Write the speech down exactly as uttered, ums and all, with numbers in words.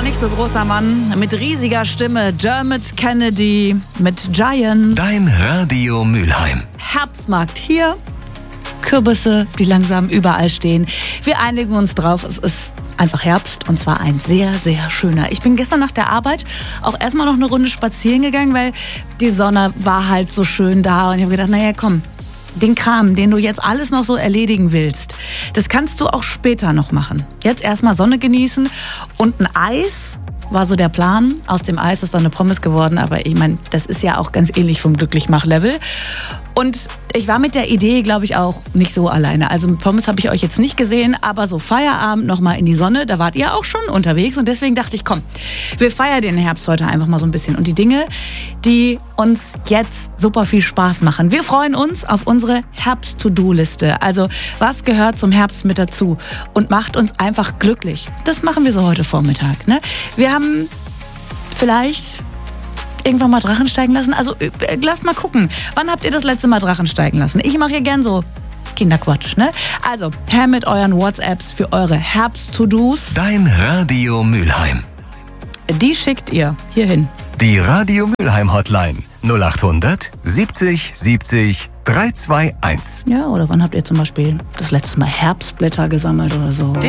nicht so großer Mann mit riesiger Stimme, Dermot Kennedy mit Giant. Dein Radio Mülheim. Herbstmarkt hier, Kürbisse, die langsam überall stehen. Wir einigen uns drauf, es ist einfach Herbst und zwar ein sehr, sehr schöner. Ich bin gestern nach der Arbeit auch erstmal noch eine Runde spazieren gegangen, weil die Sonne war halt so schön da und ich habe gedacht, naja komm, den Kram, den du jetzt alles noch so erledigen willst, das kannst du auch später noch machen. Jetzt erstmal Sonne genießen und ein Eis war so der Plan. Aus dem Eis ist dann eine Pommes geworden, aber ich meine, das ist ja auch ganz ähnlich vom Glücklichmach-Level. Und ich war mit der Idee, glaube ich, auch nicht so alleine. Also mit Pommes habe ich euch jetzt nicht gesehen, aber so Feierabend nochmal in die Sonne, da wart ihr auch schon unterwegs. Und deswegen dachte ich, komm, wir feiern den Herbst heute einfach mal so ein bisschen. Und die Dinge, die uns jetzt super viel Spaß machen. Wir freuen uns auf unsere Herbst-To-Do-Liste. Also was gehört zum Herbst mit dazu und macht uns einfach glücklich. Das machen wir so heute Vormittag. Ne? Wir haben vielleicht irgendwann mal Drachen steigen lassen? Also äh, lasst mal gucken. Wann habt ihr das letzte Mal Drachen steigen lassen? Ich mache hier gern so Kinderquatsch, ne? Also, her mit euren WhatsApps für eure Herbst-To-Dos. Dein Radio Mülheim. Die schickt ihr hierhin. Die Radio Mülheim Hotline null acht hundert siebzig siebzig drei zwei eins. Ja, oder wann habt ihr zum Beispiel das letzte Mal Herbstblätter gesammelt oder so?